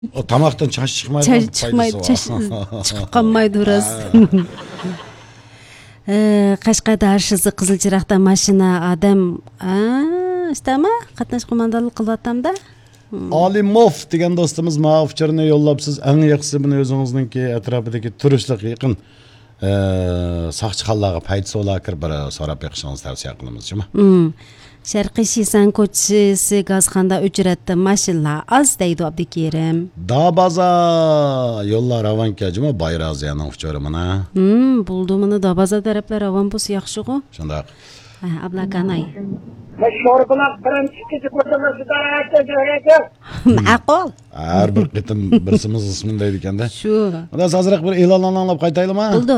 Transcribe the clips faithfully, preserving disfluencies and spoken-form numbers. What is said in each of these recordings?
O tamaqdan çaş çıkmaydı. Çaş çıkmaydı, çaş çıkıp kalmaydı biraz. Qashqada arşızı Qizilchiroqda mashina adam, işte ama qatnash qo'mondonlik qilyaptimda. Alimov degan do'stimiz mana uçarını yollabsiz. Eng yaxshisi buni o'zingizningki atrofidagi turishliq yaqin saqchiqonlarga foydasi bo'larkir bir so'rab beqishingizni tavsiya qilamiz, juma. Sharqiy Shisan ko'chasi gazxonda uchratdi, mashinalar az deydi Abdukerim. Dabaza yo'llar avanka, juma Bayraziyaning uchari mana. Hmm, buldumini Dabaza taraflar avan bo'lsa yaxshi-ku. Shunday. Ha, ablakanay. Mashhur bilan birinchi kecha ko'rsamasida aytdi. Ma'qul. Har bir qitim birsimiz ismini deydi ekanda. Shu. Unda azroq bir e'lon anglab qaytaylikmi? Bo'ldi.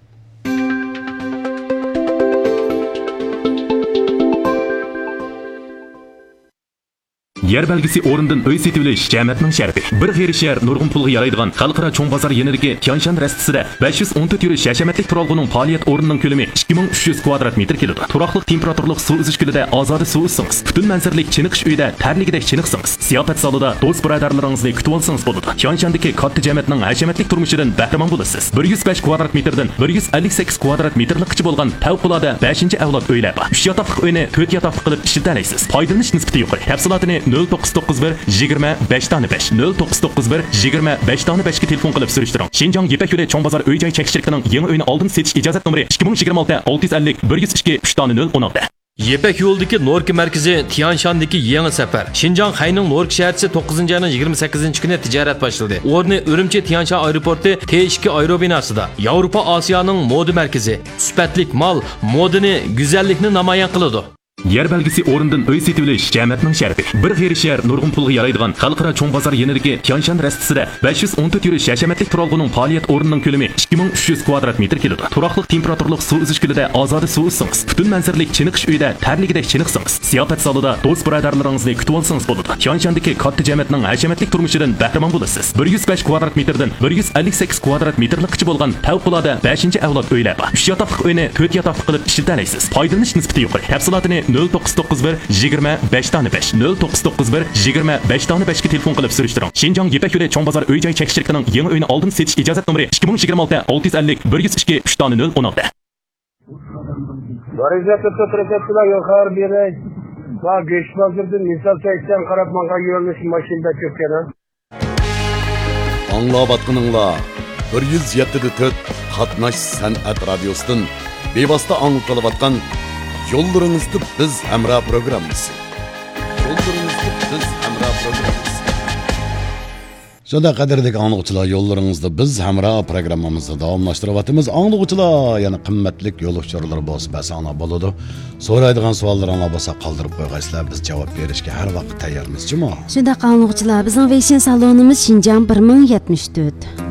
Yer belgisi o'rindan uy setilish jamiyatning sharafi. Bir g'iri shahar nurg'un pulga yaraydigan xalqaro cho'ng bozor yenidagi Tianshan rastisida besh yuz o'n to'rt yurish hashamatlik turalg'uning faoliyat o'rnining ko'lami ikki ming uch yuz kvadrat metr keladi. Turaqliq temperaturlik suv uzish kulida ozoda suv uzsangiz, butun manzaralik chiniqish uyida tarligidek chiniqsangiz, ziyofat zalida do'st birodarlaringizni kutib olsangiz bo'ladi. Tianshandagi katta jamiyatning hashamatlik turmushidan bahramand bo'lasiz. bir yuz besh kvadrat metrdan bir yuz ellik sakkiz kvadrat metrlikcha bo'lgan favqulodda beshinchi avlod uylar bor. uch yotoqli uyni to'rt yotoqli qilib ishlatalaysiz. Foydalanish nisbati yuqori. Tafsilotini nol to'qqiz to'qqiz bir yigirma besh besh nol to'qqiz to'qqiz bir yigirma besh besh ga telefon qilib surishtiring. Shinjong Yepak yo'li cho'ng bozor uy joy chekishligining yangi uyini oldin setish ijozat nomeri ikki ming yigirma olti olti yuz ellik bir yuz ikki uch nol o'n olti. Yepak yo'ldagi Norki markazi Tianshandagi yangi safar. Shinjong Xayning Norki shaharchisi to'qqizinchi ayning yigirma sakkizinchi kuni tijorat boshladi. O'rni Urumchi Tianshan aeroporti T ikki aerobinosida. Yevropa Osiyoning moda markazi. Sifatlik mal, modani, go'zallikni namoyon qiladi. Yer belgisi o'rindan uy setilish jamiyatning sharafi. Bir g'iri shahar nurg'un pulga yaraydigan xalqaro cho'ng bozor yenidagi Tianshan rastisida besh yuz o'n to'rt yurish hashamatlik turalg'uning faoliyat o'rnining ko'lami ikki ming uch yuz kvadrat metr keladi. Turaqliq temperaturlik suv uzish kulida ozoda suv uzsangiz, butun manzaralik chiniqish uyida tarligidek chiniqsangiz, ziyofat zalida do'st birodarlaringizni kutib olsangiz bo'ladi. Tianshandagi katta jamiyatning hashamatlik turmushidan bahramand bo'lasiz. bir yuz besh kvadrat metrdan bir yuz ellik sakkiz kvadrat metrlikcha bo'lgan favqulodda beshinchi avlod uylar bor. uch yotoqli uyni to'rt yotoqli qilib ishlatalaysiz. Foydalanish nisbati yuqori. Tafsilotini nol to'qqiz to'qqiz bir yigirma besh besh nol to'qqiz to'qqiz bir yigirma besh besh ga telefon qilib surishtiring. Shinjong Yepak yo'li cho'ng bozor uy joy chekishligining yangi uyini oldin setish ijozat nomeri ikki ming yigirma olti olti yuz ellik bir yuz ikki uch nol o'n olti. Barizatda to'rtlar yuqori beray. Va go'shtbozirdan misol chekdan qarab menga yo'lnish mashinada ketgan. Anglayotganinglar bir yuz yetti to'rt Qatnash san'at radiosidan bevosita anglayotgan Yo'llaringizda biz hamra programmasi. Yo'llaringizda biz hamra programmasi. Shunda qadrdagi anglovchilar, yo'llaringizda biz hamra programmamizni davomlashtiryapmiz. Anglovchilar, yana qimmatlik yo'lovchilar bo'lsa, basana bo'ladi. So'raydigan savollaringiz bo'lsa qoldirib qo'ygaysizlar, biz javob berishga har vaqt tayyormiz, juma. Shunda anglovchilar, bizning Weixin salonimiz Xinjiang bir ming yetmish to'rt.